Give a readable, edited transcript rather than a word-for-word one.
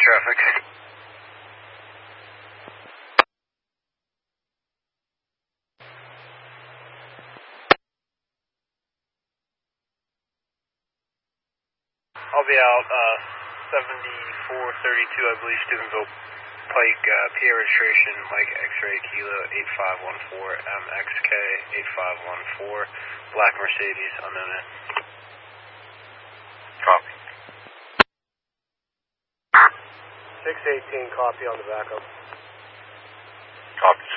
traffic. I'll be out 7432, I believe, Steubenville Pike, PA registration, Mike X-ray Kilo 8514, MXK 8514, black Mercedes, unknown in. Copy. 618, copy on the backup. Copy.